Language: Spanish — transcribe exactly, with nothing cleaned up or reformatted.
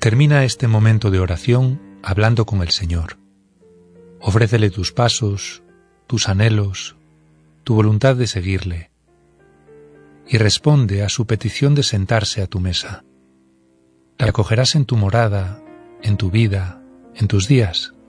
Termina este momento de oración hablando con el Señor. Ofrécele tus pasos, tus anhelos, tu voluntad de seguirle, y responde a su petición de sentarse a tu mesa. La acogerás en tu morada, en tu vida, en tus días.